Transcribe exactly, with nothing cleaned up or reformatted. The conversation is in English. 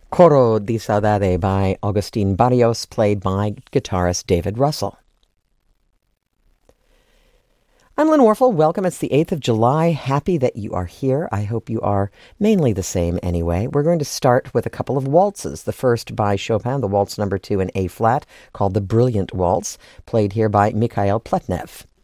Coro di Saudade by Agustin Barrios, played by guitarist David Russell. I'm Lynn Warfel. Welcome. It's the eighth of July. Happy that you are here. I hope you are mainly the same anyway. We're going to start with a couple of waltzes. The first by Chopin, the waltz number two in A-flat, called the Brilliant Waltz, played here by Mikhail Pletnev.